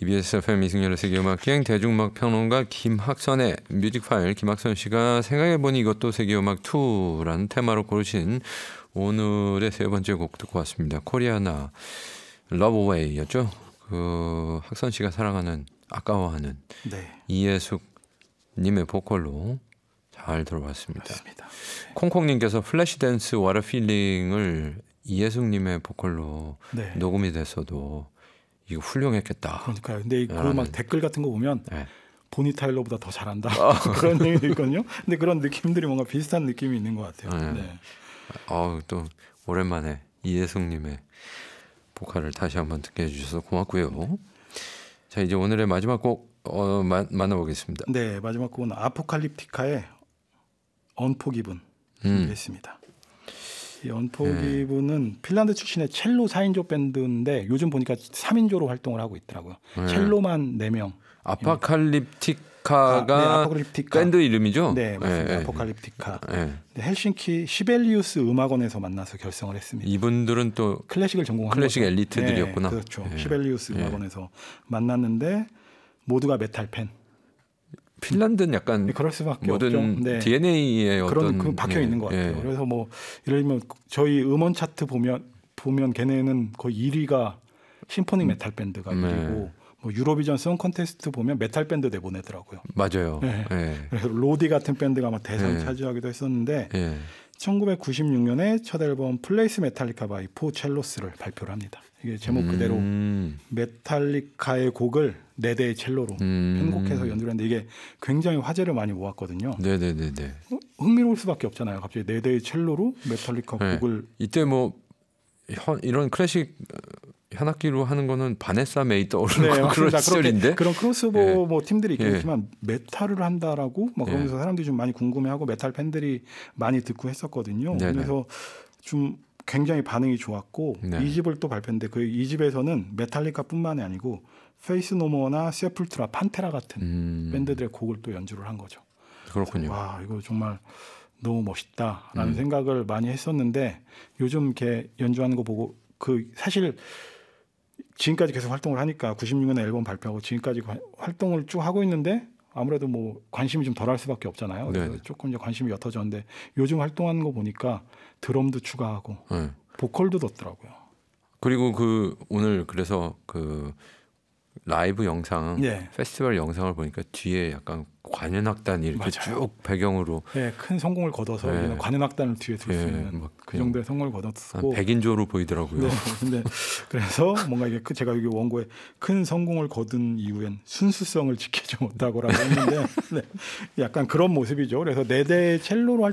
TBS FM 이승열의 세계음악여행 대중음악 평론가 김학선의 뮤직파일 김학선 씨가 생각해보니 이것도 세계음악 2라는 테마로 고르신 오늘의 세 번째 곡 듣고 왔습니다. 코리아나 러브웨이였죠. 그 학선 씨가 사랑하는 아까워하는 네. 이예숙 님의 보컬로 잘 들어봤습니다. 맞습니다. 콩콩님께서 플래시댄스 와터 필링을 이예숙 님의 보컬로 네. 녹음이 됐어도 이거 훌륭했겠다. 그러니까요. 근데 그 막 댓글 같은 거 보면 네. 보니 타일러보다 더 잘한다 그런 얘기도 있거든요. 근데 그런 느낌들이 뭔가 비슷한 느낌이 있는 것 같아요. 네. 네. 또 오랜만에 이예숙님의 보컬을 다시 한번 듣게 해주셔서 고맙고요. 자, 이제 오늘의 마지막 곡 만나보겠습니다. 네, 마지막 곡은 아포칼립티카의 언포기분 준비했습니다. 이 언포기분은 핀란드 출신의 첼로 4인조 밴드인데 요즘 보니까 3인조로 활동을 하고 있더라고요. 첼로만 4명. 아포칼립티카가 네, 아포칼립티카. 밴드 이름이죠? 네, 맞습니다. 네, 아포칼립티카. 네. 헬싱키 시벨리우스 음악원에서 만나서 결성을 했습니다. 이분들은 또 클래식을 전공한 클래식 거죠. 엘리트들이었구나. 네, 그렇죠. 네. 시벨리우스 음악원에서 만났는데 모두가 메탈 팬. 핀란드는 약간 그럴 수밖에 모든 없죠. 네. DNA에 그런 어떤 박혀 있는 것 같아요. 예. 그래서 뭐 예를 들면 저희 음원 차트 보면 걔네는 거의 1위가 심포닉 메탈 밴드가 1위고 뭐 유로비전 송 콘테스트 보면 메탈 밴드 내보내더라고요. 맞아요. 네. 예. 그래서 로디 같은 밴드가 막 대상 예. 차지하기도 했었는데 예. 1996년에 첫 앨범 플레이스 메탈리카 바이 포 첼로스를 발표를 합니다. 이게 제목 그대로 메탈리카의 곡을 4대의 첼로로 편곡해서 연주를 했는데 이게 굉장히 화제를 많이 모았거든요. 네네네네. 흥미로울 수밖에 없잖아요. 갑자기 4대의 첼로로 메탈리카 네. 곡을 이때 뭐 이런 클래식 현악기로 하는 거는 바네사 메이 떠오르는 네, 그런 시절인데 그런 크로스오버 예. 뭐 팀들이 있겠지만 메탈을 한다라고 막 그러면서 사람들이 좀 많이 궁금해하고 메탈 팬들이 많이 듣고 했었거든요. 네네. 그래서 좀 굉장히 반응이 좋았고 네. 2집을 또 발표했는데 그 2집에서는 메탈리카뿐만이 아니고 페이스 노모나 세풀트라, 판테라 같은 밴드들의 곡을 또 연주를 한 거죠. 그렇군요. 와, 이거 정말 너무 멋있다라는 생각을 많이 했었는데 요즘 이렇게 연주하는 거 보고 그 사실 지금까지 계속 활동을 하니까 96년에 앨범 발표하고 지금까지 활동을 쭉 하고 있는데 아무래도 뭐 관심이 좀 덜할 수밖에 없잖아요. 그래서 네. 조금 이제 관심이 옅어졌는데 요즘 활동하는 거 보니까 드럼도 추가하고 네. 보컬도 넣더라고요. 그리고 그 오늘 그래서 그 라이브 영상 네. 페스티벌 영상을 보니까 뒤에 약간 관현악단이 이렇게 맞아요. 쭉 배경으로 네, 큰 성공을 거둬서 네. 우리는 관현악단을 뒤에 둘 수 네, 있는 막 그 정도의 성공을 한 거뒀고 100인조로 보이더라고요. 네, 근데 그래서 뭔가 이게 제가 여기 원고에 큰 성공을 거둔 이후엔 순수성을 지키지 못하고라고 했는데 네, 약간 그런 모습이죠. 그래서 4대 첼로로